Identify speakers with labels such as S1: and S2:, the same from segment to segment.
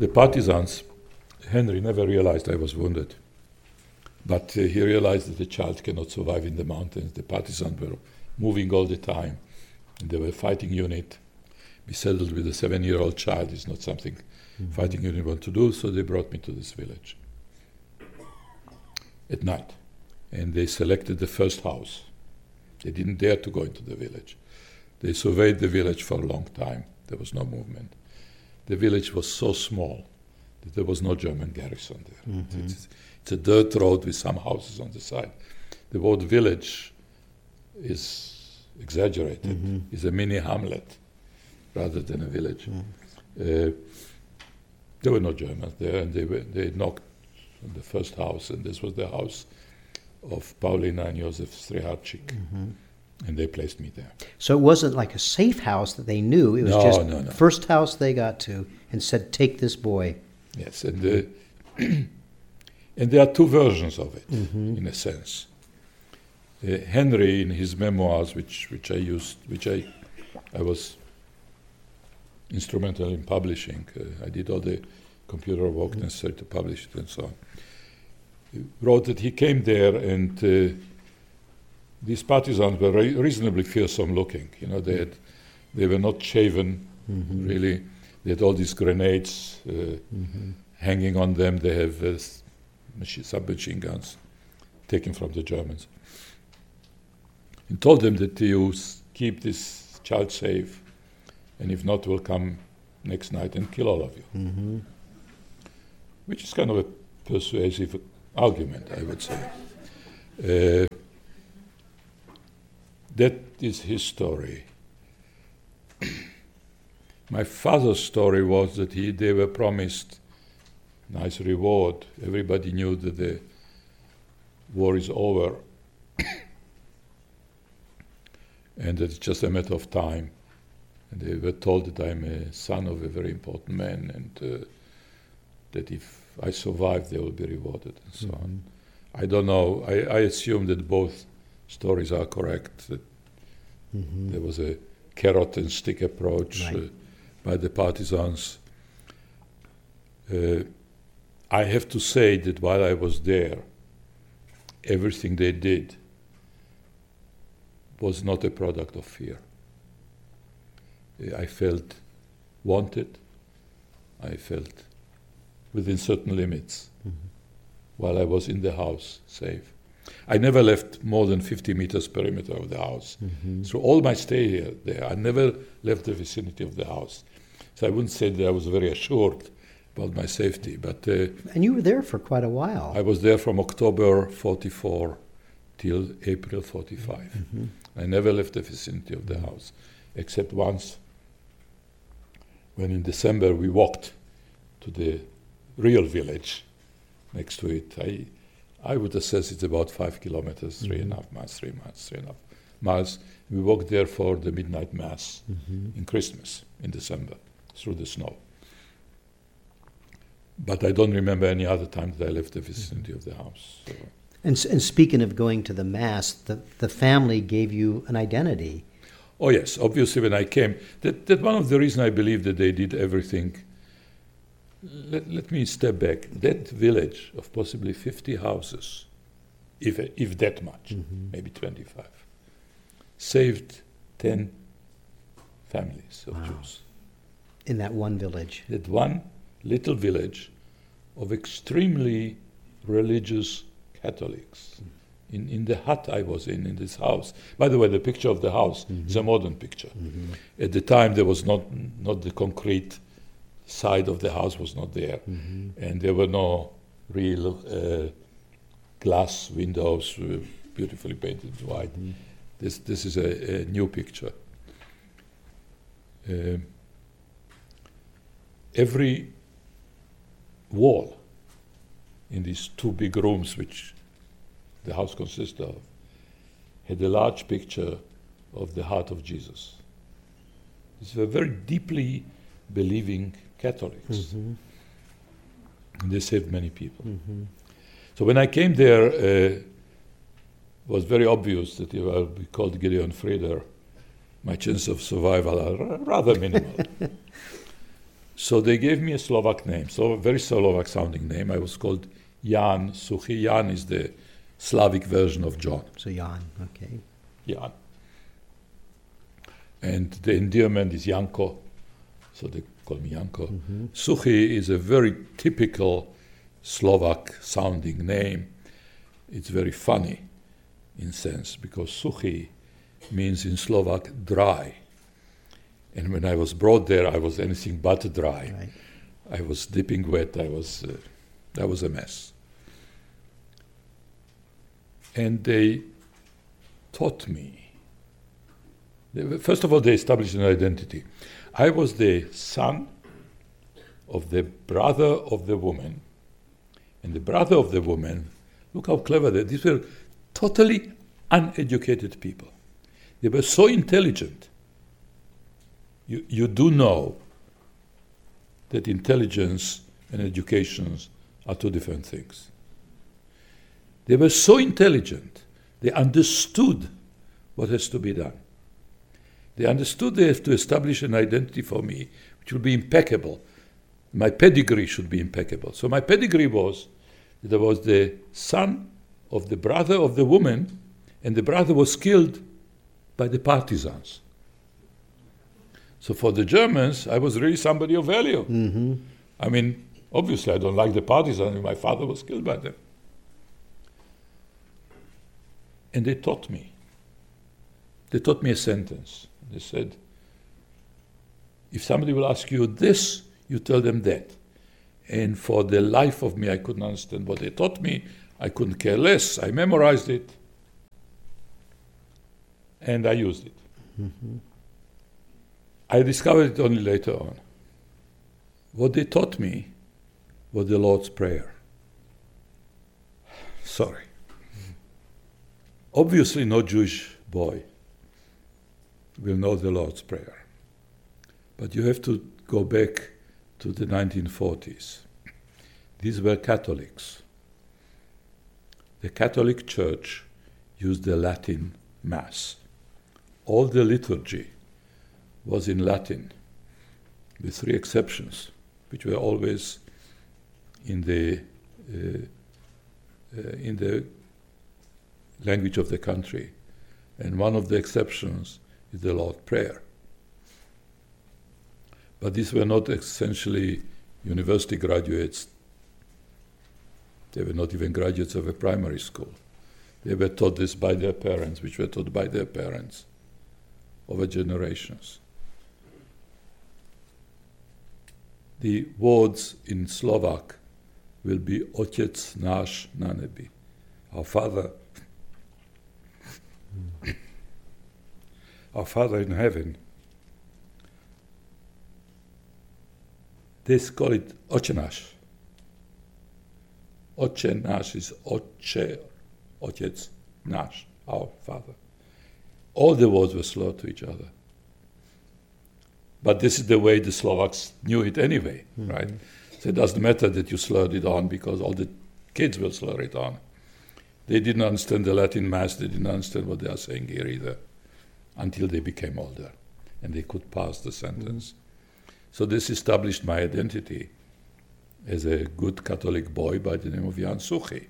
S1: The partisans, Henry never realized I was wounded. But he realized that the child cannot survive in the mountains. The partisans were moving all the time. And they were a fighting unit. Be saddled with a 7-year-old child is not something fighting unit want to do, so they brought me to this village at night. And they selected the first house. They didn't dare to go into the village. They surveyed the village for a long time. There was no movement. The village was so small that there was no German garrison there. Mm-hmm. It's a dirt road with some houses on the side. The word village is exaggerated. It's a mini hamlet rather than a village. There were no Germans there, and they knocked on the first house, and this was the house of Paulina and Josef Striharczyk, and they placed me there.
S2: So it wasn't like a safe house that they knew. It was the first house they got to and said, take this boy.
S1: Yes, and and there are two versions of it, in a sense. Henry, in his memoirs, which I was instrumental in publishing, I did all the computer work necessary to publish it and so on. He wrote that he came there and these partisans were reasonably fearsome looking. You know, they were not shaven, really. They had all these grenades hanging on them. They have submachine guns taken from the Germans. He told them that you keep this child safe, and if not, we'll come next night and kill all of you. Which is kind of a persuasive argument, I would say. That is his story. My father's story was that they were promised nice reward. Everybody knew that the war is over and that it's just a matter of time. And they were told that I'm a son of a very important man and that if I survive, they will be rewarded and so on. I don't know. I assume that both stories are correct, that there was a carrot and stick approach by the partisans. I have to say that while I was there, everything they did was not a product of fear. I felt wanted. I felt within certain limits while I was in the house, safe. I never left more than 50 meters perimeter of the house. Through all my stay there, I never left the vicinity of the house. So I wouldn't say that I was very assured about my safety. But
S2: and you were there for quite a while.
S1: I was there from October 44 till April 45. I never left the vicinity of the house, except once when in December we walked to the real village next to it. I would assess it's about 5 kilometers, 3.5 miles, 3.5 miles. We walked there for the midnight mass in Christmas, in December, through the snow. But I don't remember any other time that I left the vicinity of the house. So.
S2: And speaking of going to the mass, the family gave you an identity.
S1: Oh yes, obviously when I came, that one of the reasons I believe that they did everything. Let me step back. That village of possibly 50 houses, if that much, maybe 25, saved 10 families of Jews.
S2: In that one village.
S1: That one little village of extremely religious Catholics. In the hut I was in this house. By the way, the picture of the house is a modern picture. At the time, there was not the concrete side of the house was not there, and there were no real glass windows beautifully painted white. This is a new picture. Every wall in these two big rooms, which the house consists of, had a large picture of the heart of Jesus. These were very deeply believing Catholics. And they saved many people. So when I came there, it was very obvious that if I would be called Gideon Frieder, my chance of survival are rather minimal. So they gave me a Slovak name, so a very Slovak sounding name. I was called Jan Suchy. Jan is the Slavic version of John.
S2: So Jan, okay.
S1: Jan. And the endearment is Janko, so they call me Janko. Mm-hmm. Suchy is a very typical Slovak sounding name. It's very funny in sense, because Suchy means in Slovak dry. And when I was brought there, I was anything but dry. Right. I was dripping wet. That was a mess. And they taught me. First of all, they established an identity. I was the son of the brother of the woman. And the brother of the woman, look how clever they are. These were totally uneducated people. They were so intelligent. You do know that intelligence and education are two different things. They were so intelligent, they understood what has to be done. They understood they have to establish an identity for me, which will be impeccable. My pedigree should be impeccable. So my pedigree was that I was the son of the brother of the woman, and the brother was killed by the partisans. So for the Germans, I was really somebody of value. Mm-hmm. I mean, obviously I don't like the partisans, my father was killed by them. And they taught me. They taught me a sentence. They said, if somebody will ask you this, you tell them that. And for the life of me, I couldn't understand what they taught me. I couldn't care less. I memorized it. And I used it. Mm-hmm. I discovered it only later on. What they taught me was the Lord's Prayer. Sorry. Obviously, no Jewish boy will know the Lord's Prayer. But you have to go back to the 1940s. These were Catholics. The Catholic Church used the Latin Mass. All the liturgy was in Latin, with 3 exceptions, which were always in the language of the country. And one of the exceptions is the Lord's Prayer. But these were not essentially university graduates. They were not even graduates of a primary school. They were taught this by their parents, which were taught by their parents over generations. The words in Slovak will be Otec náš na nebi, our Father, our Father in heaven. They call it Oče náš. Oče náš is Oče, Otec náš, our Father. All the words were slurred to each other. But this is the way the Slovaks knew it anyway, mm-hmm. right? So it doesn't matter that you slurred it on, because all the kids will slur it on. They didn't understand the Latin Mass, they didn't understand what they are saying here either, until they became older and they could pass the sentence. Mm-hmm. So this established my identity as a good Catholic boy by the name of Jan Suchy.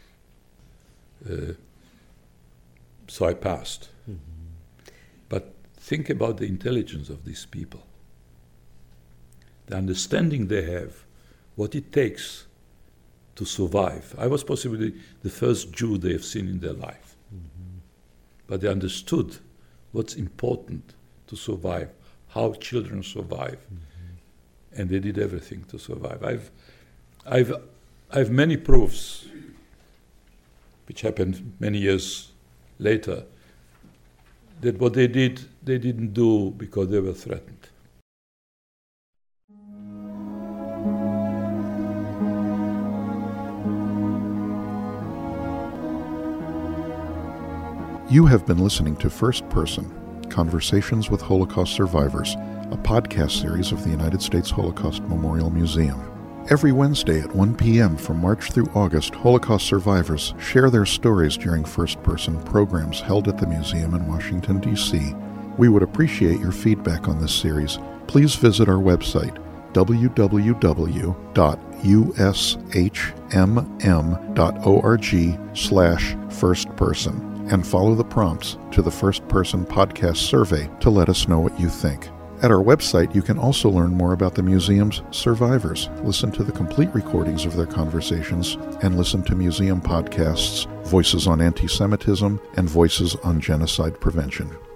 S1: So I passed. Mm-hmm. But think about the intelligence of these people, the understanding they have, what it takes to survive. I was possibly the first Jew they have seen in their life. Mm-hmm. But they understood what's important to survive, how children survive, mm-hmm. and they did everything to survive. I've many proofs, which happened many years later, that what they did, they didn't do because they were threatened.
S3: You have been listening to First Person, Conversations with Holocaust Survivors, a podcast series of the United States Holocaust Memorial Museum. Every Wednesday at 1 p.m. from March through August, Holocaust survivors share their stories during first-person programs held at the museum in Washington, D.C. We would appreciate your feedback on this series. Please visit our website, www.ushmm.org/firstperson and follow the prompts to the First Person Podcast survey to let us know what you think. At our website, you can also learn more about the museum's survivors, listen to the complete recordings of their conversations, and listen to museum podcasts, Voices on Anti-Semitism and Voices on Genocide Prevention.